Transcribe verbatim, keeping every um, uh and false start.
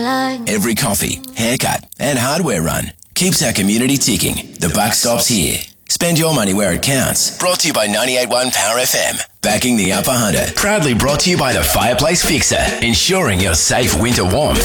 line. Every coffee, haircut and hardware run keeps our community ticking. The buck stops here. Spend your money where it counts. Brought to you by ninety-eight point one Power F M. Backing the Upper Hunter. Proudly brought to you by the Fireplace Fixer. Ensuring your safe winter warmth.